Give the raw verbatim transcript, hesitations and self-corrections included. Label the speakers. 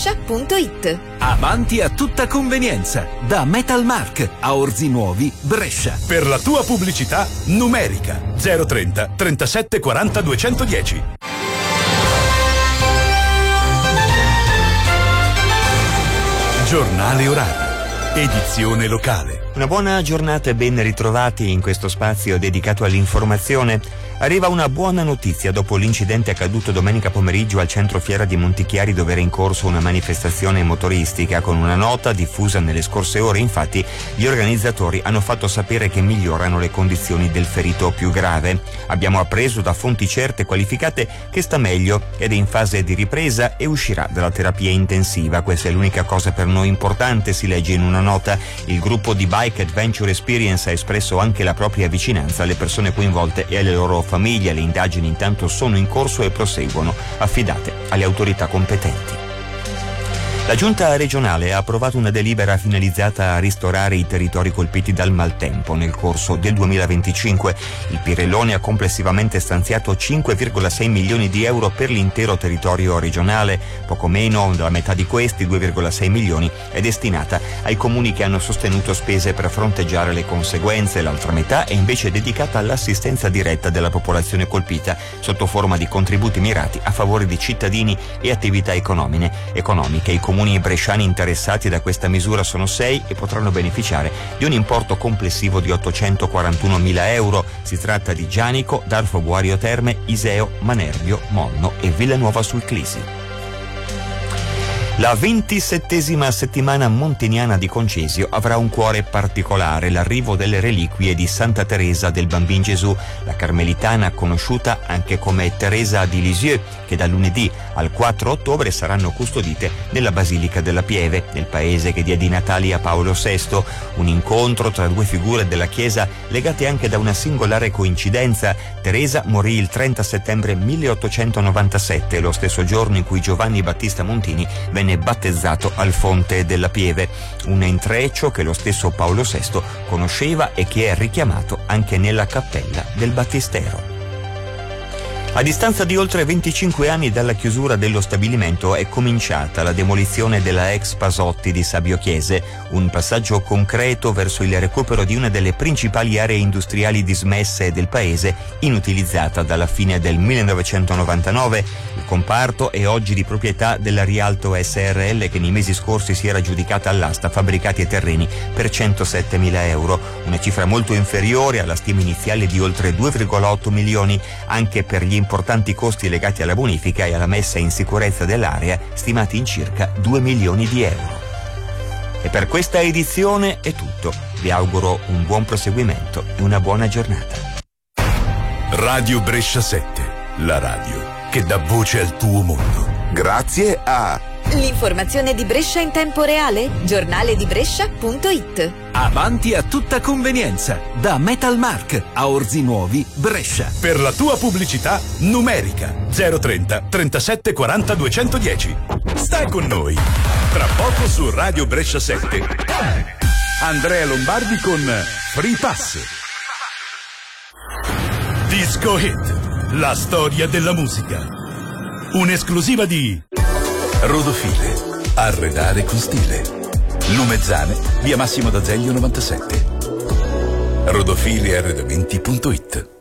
Speaker 1: brescia punto it.
Speaker 2: Avanti a tutta convenienza, da Metalmark a Orzi Nuovi, Brescia.
Speaker 3: Per la tua pubblicità numerica zero trenta trentasette quaranta duecentodieci. Giornale orario, edizione locale.
Speaker 4: Una buona giornata e ben ritrovati in questo spazio dedicato all'informazione. Arriva una buona notizia dopo l'incidente accaduto domenica pomeriggio al centro fiera di Montichiari, dove era in corso una manifestazione motoristica. Con una nota diffusa nelle scorse ore, infatti, gli organizzatori hanno fatto sapere che migliorano le condizioni del ferito più grave. Abbiamo appreso da fonti certe e qualificate che sta meglio ed è in fase di ripresa e uscirà dalla terapia intensiva. Questa è l'unica cosa per noi importante, si legge in una nota. Il gruppo di Bike Adventure Experience ha espresso anche la propria vicinanza alle persone coinvolte e alle loro famiglie. Le indagini intanto sono in corso e proseguono, affidate alle autorità competenti. La Giunta regionale ha approvato una delibera finalizzata a ristorare i territori colpiti dal maltempo nel corso del duemilaventicinque. Il Pirellone ha complessivamente stanziato cinque virgola sei milioni di euro per l'intero territorio regionale. Poco meno della metà di questi, due virgola sei milioni, è destinata ai comuni che hanno sostenuto spese per fronteggiare le conseguenze. L'altra metà è invece dedicata all'assistenza diretta della popolazione colpita sotto forma di contributi mirati a favore di cittadini e attività economiche. economiche. I I comuni bresciani interessati da questa misura sono sei e potranno beneficiare di un importo complessivo di ottocentoquarantunomila euro. Si tratta di Gianico, Darfo Buario Terme, Iseo, Manerbio, Monno e Villanuova sul Clisi. La ventisettesima settimana montiniana di Concesio avrà un cuore particolare: l'arrivo delle reliquie di Santa Teresa del Bambin Gesù, la carmelitana conosciuta anche come Teresa di Lisieux, che da lunedì al quattro ottobre saranno custodite nella Basilica della Pieve, nel paese che diede i natali a Paolo sesto. Un incontro tra due figure della Chiesa legate anche da una singolare coincidenza. Teresa morì il trenta settembre milleottocentonovantasette, lo stesso giorno in cui Giovanni Battista Montini venne battezzato al Fonte della Pieve, un intreccio che lo stesso Paolo sesto conosceva e che è richiamato anche nella cappella del Battistero. A distanza di oltre venticinque anni dalla chiusura dello stabilimento è cominciata la demolizione della ex Pasotti di Sabio Chiese, un passaggio concreto verso il recupero di una delle principali aree industriali dismesse del paese, inutilizzata dalla fine del millenovecentonovantanove. Il comparto è oggi di proprietà della Rialto S R L, che nei mesi scorsi si era aggiudicata all'asta fabbricati e terreni per centosettemila euro, una cifra molto inferiore alla stima iniziale di oltre due virgola otto milioni, anche per gli importanti costi legati alla bonifica e alla messa in sicurezza dell'area, stimati in circa due milioni di euro. E per questa edizione è tutto. Vi auguro un buon proseguimento e una buona giornata.
Speaker 3: Radio Brescia sette, la radio che dà voce al tuo mondo.
Speaker 5: Grazie a
Speaker 1: L'informazione di Brescia in tempo reale? giornale di brescia punto it.
Speaker 2: Avanti a tutta convenienza, da Metalmark a Orzi Nuovi, Brescia.
Speaker 3: Per la tua pubblicità numerica zero trenta trentasette quaranta duecentodieci. Stai con noi. Tra poco su Radio Brescia sette, Andrea Lombardi con Free Pass. Disco Hit, la storia della musica. Un'esclusiva di Rodofile, arredare con stile. Lumezzane, via Massimo d'Azeglio novantasette. rodofile arredamenti punto it.